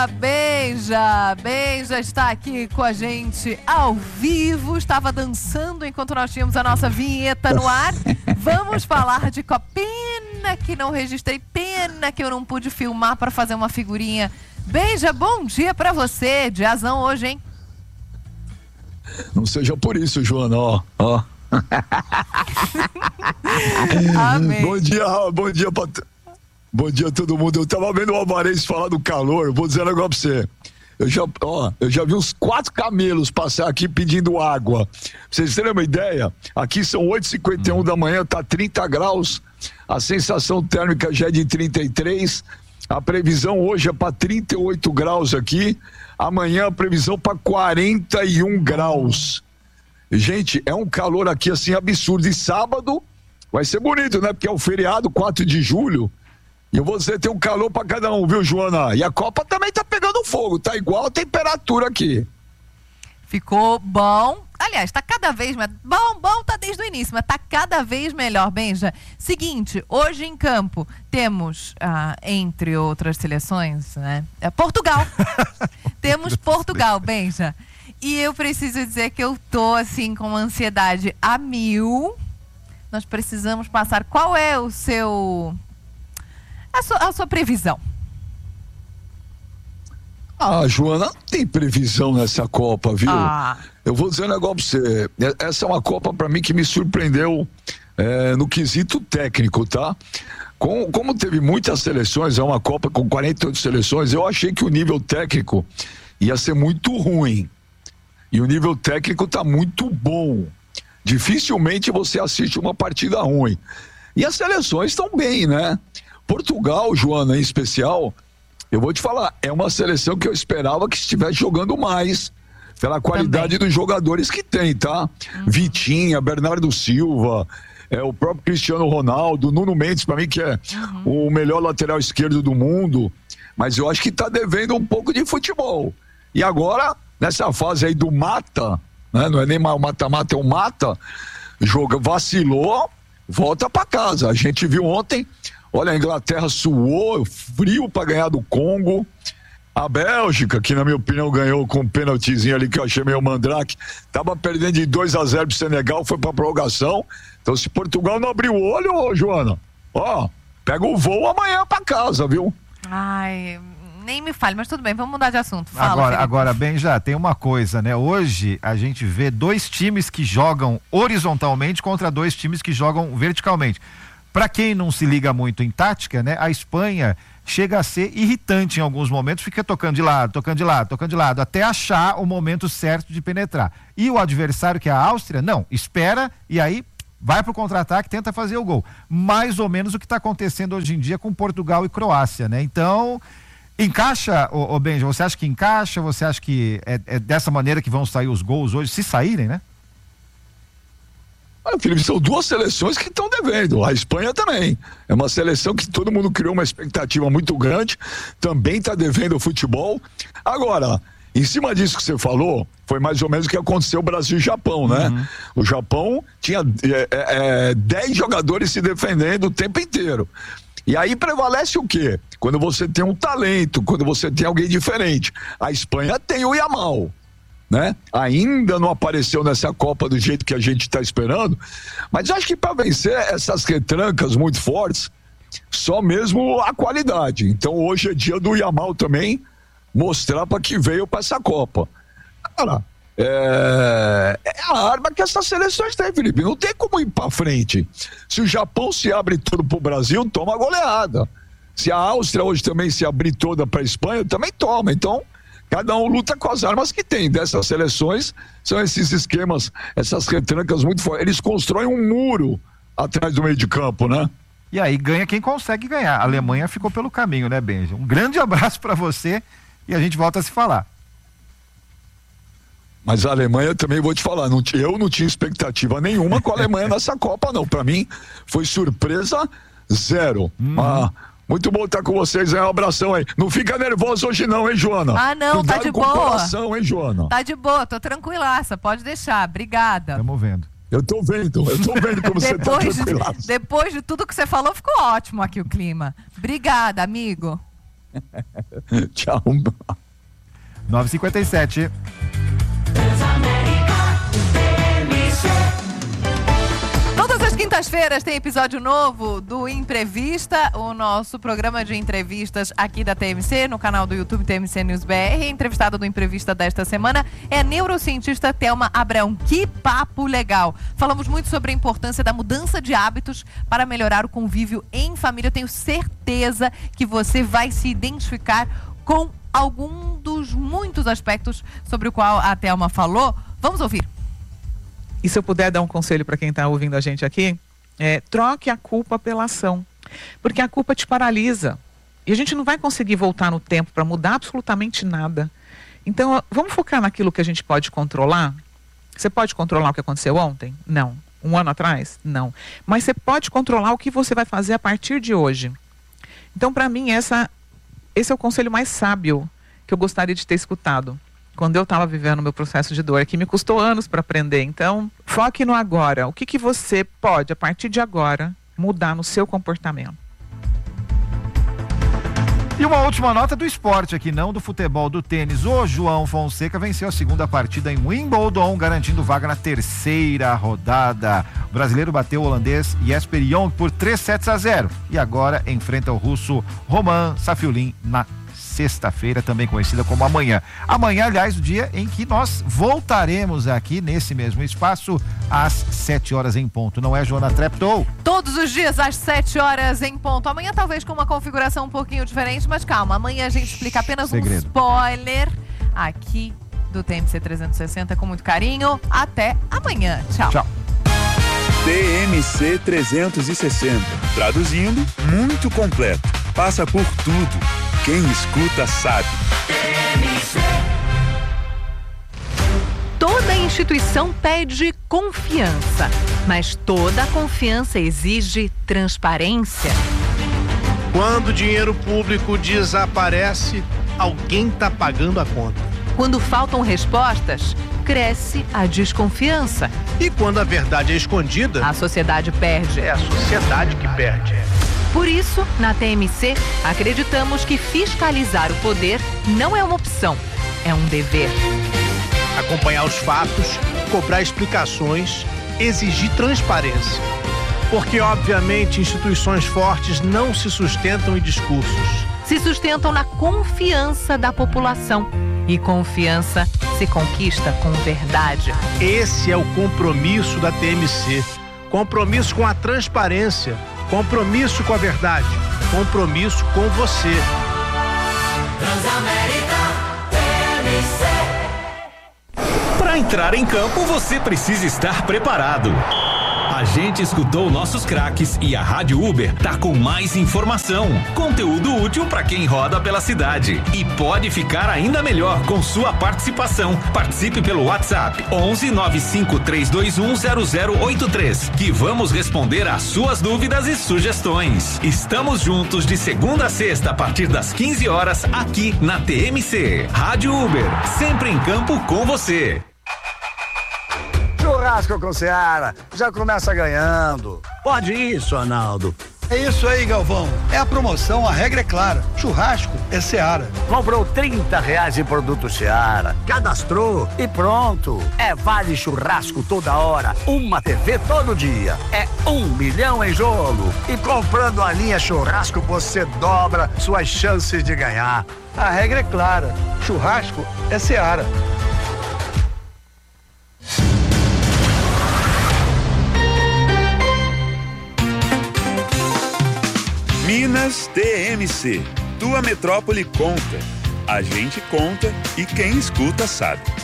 Benja está aqui com a gente ao vivo, estava dançando enquanto nós tínhamos a nossa vinheta no ar. Vamos falar de Copa. Pena que não registrei, pena que eu não pude filmar para fazer uma figurinha. Benja, bom dia para você, diazão hoje, hein? Não seja por isso, Joana, ó. Amém. Bom dia a todo mundo. Eu tava vendo o Alvarez falar do calor, vou dizer um negócio pra você. Eu já vi uns 4 camelos passar aqui pedindo água. Pra vocês terem uma ideia, aqui são 8h51 da manhã, tá 30 graus, a sensação térmica já é de 33, a previsão hoje é para 38 graus aqui, amanhã a previsão para 41 graus. Gente, é um calor aqui assim absurdo. E sábado vai ser bonito, né? Porque é o feriado, 4 de julho. E eu vou dizer, tem um calor pra cada um, viu, Joana? E a Copa também tá pegando fogo, tá igual a temperatura aqui. Ficou bom. Aliás, tá cada vez mais... Bom tá desde o início, mas tá cada vez melhor, Benja. Seguinte, hoje em campo temos, entre outras seleções, né? Portugal. Temos Portugal, Benja. E eu preciso dizer que eu tô, assim, com uma ansiedade a 1000. Nós precisamos passar... Qual é o seu... A sua previsão? Joana, não tem previsão nessa Copa, viu? Eu vou dizer um negócio pra você. Essa é uma Copa pra mim que me surpreendeu no quesito técnico, tá? Como teve muitas seleções, é uma Copa com 48 seleções, eu achei que o nível técnico ia ser muito ruim. E o nível técnico tá muito bom. Dificilmente você assiste uma partida ruim. E as seleções estão bem, né? Portugal, Joana, em especial, eu vou te falar, é uma seleção que eu esperava que estivesse jogando mais, pela qualidade dos jogadores que tem, tá? Vitinha, Bernardo Silva, o próprio Cristiano Ronaldo, Nuno Mendes, pra mim que é o melhor lateral esquerdo do mundo, mas eu acho que tá devendo um pouco de futebol. E agora, nessa fase aí do mata, né? Não é nem mais o mata-mata, é o mata, vacilou, volta pra casa. A gente viu ontem... Olha, a Inglaterra suou, frio para ganhar do Congo. A Bélgica, que na minha opinião ganhou com um pênaltizinho ali que eu achei meio mandrake, tava perdendo de 2-0 pro Senegal, foi pra prorrogação. Então se Portugal não abrir o olho, Joana, pega o voo amanhã pra casa, viu? Ai, nem me fale, mas tudo bem, vamos mudar de assunto. Fala, agora bem, já tem uma coisa, né? Hoje a gente vê 2 times que jogam horizontalmente contra 2 times que jogam verticalmente. Para quem não se liga muito em tática, né? A Espanha chega a ser irritante em alguns momentos, fica tocando de lado, até achar o momento certo de penetrar. E o adversário, que é a Áustria, não, espera e aí vai pro contra-ataque, tenta fazer o gol. Mais ou menos o que está acontecendo hoje em dia com Portugal e Croácia, né? Então, encaixa, ô Benja, você acha que encaixa? Você acha que é dessa maneira que vão sair os gols hoje, se saírem, né? Felipe, são 2 seleções que estão devendo, a Espanha também, é uma seleção que todo mundo criou uma expectativa muito grande, também está devendo o futebol. Agora, em cima disso que você falou, foi mais ou menos o que aconteceu Brasil e Japão, né? O Japão tinha 10 jogadores se defendendo o tempo inteiro. E aí prevalece o quê? Quando você tem um talento, quando você tem alguém diferente. A Espanha tem o Yamal, né? Ainda não apareceu nessa Copa do jeito que a gente está esperando, mas acho que para vencer essas retrancas muito fortes, só mesmo a qualidade. Então hoje é dia do Yamal também mostrar para que veio para essa Copa. Cara, é a arma que essas seleções têm, Felipe, não tem como ir para frente. Se o Japão se abre tudo pro Brasil, toma goleada. Se a Áustria hoje também se abrir toda para a Espanha, também toma. Então cada um luta com as armas que tem. Dessas seleções, são esses esquemas, essas retrancas muito fortes. Eles constroem um muro atrás do meio de campo, né? E aí ganha quem consegue ganhar. A Alemanha ficou pelo caminho, né, Benja? Um grande abraço para você e a gente volta a se falar. Mas a Alemanha também, vou te falar, eu não tinha expectativa nenhuma com a Alemanha nessa Copa, não. Para mim, foi surpresa 0. Muito bom estar com vocês, um abração aí. Não fica nervoso hoje não, hein, Joana? Não, cuidado tá de com boa. O coração, hein, Joana? Tá de boa, tô tranquilaça, pode deixar, obrigada. Estamos vendo. Eu tô vendo como você tá tranquilaça. Depois de tudo que você falou, ficou ótimo aqui o clima. Obrigada, amigo. Tchau. 9h57. Todas as quintas-feiras tem episódio novo do Entrevista, o nosso programa de entrevistas aqui da TMC, no canal do YouTube TMC News BR. A entrevistada do Entrevista desta semana é a neurocientista Thelma Abrão. Que papo legal! Falamos muito sobre a importância da mudança de hábitos para melhorar o convívio em família. Eu tenho certeza que você vai se identificar com algum dos muitos aspectos sobre o qual a Thelma falou. Vamos ouvir. E se eu puder dar um conselho para quem está ouvindo a gente aqui, troque a culpa pela ação. Porque a culpa te paralisa. E a gente não vai conseguir voltar no tempo para mudar absolutamente nada. Então, vamos focar naquilo que a gente pode controlar? Você pode controlar o que aconteceu ontem? Não. Um ano atrás? Não. Mas você pode controlar o que você vai fazer a partir de hoje. Então, para mim, esse é o conselho mais sábio que eu gostaria de ter escutado quando eu estava vivendo o meu processo de dor, que me custou anos para aprender. Então, foque no agora. O que você pode, a partir de agora, mudar no seu comportamento? E uma última nota do esporte aqui, não do futebol, do tênis. O João Fonseca venceu a segunda partida em Wimbledon, garantindo vaga na terceira rodada. O brasileiro bateu o holandês Jesper Jong por 3-0 e agora enfrenta o russo Roman Safiullin na sexta-feira, também conhecida como amanhã. Amanhã, aliás, o dia em que nós voltaremos aqui nesse mesmo espaço às 7 horas em ponto. Não é, Joana Treptow? Todos os dias às 7 horas em ponto. Amanhã talvez com uma configuração um pouquinho diferente, mas calma, amanhã a gente explica apenas um spoiler aqui do TMC 360 com muito carinho. Até amanhã. Tchau. Tchau. TMC 360. Traduzindo, muito completo. Passa por tudo. Quem escuta sabe. Toda instituição pede confiança, mas toda confiança exige transparência. Quando o dinheiro público desaparece, alguém está pagando a conta. Quando faltam respostas, cresce a desconfiança. E quando a verdade é escondida, a sociedade perde. é a sociedade que perde. Por isso, na TMC, acreditamos que fiscalizar o poder não é uma opção, é um dever. Acompanhar os fatos, cobrar explicações, exigir transparência. Porque, obviamente, instituições fortes não se sustentam em discursos. Se sustentam na confiança da população. E confiança se conquista com verdade. Esse é o compromisso da TMC. Compromisso com a transparência. Compromisso com a verdade. Compromisso com você. Transamérica TMC. Para entrar em campo, você precisa estar preparado. A gente escutou nossos craques e a Rádio Uber tá com mais informação, conteúdo útil para quem roda pela cidade. E pode ficar ainda melhor com sua participação. Participe pelo WhatsApp 11 95 321 0083, que vamos responder às suas dúvidas e sugestões. Estamos juntos de segunda a sexta a partir das 15 horas aqui na TMC. Rádio Uber, sempre em campo com você. Churrasco com Seara, já começa ganhando. Pode isso, Arnaldo. É isso aí, Galvão. É a promoção, a regra é clara. Churrasco é Seara. Comprou R$30 em produto Seara, cadastrou e pronto. É vale churrasco toda hora, uma TV todo dia. É 1 milhão em jogo. E comprando a linha churrasco, você dobra suas chances de ganhar. A regra é clara. Churrasco é Seara. Minas TMC. Tua metrópole conta. A gente conta e quem escuta sabe.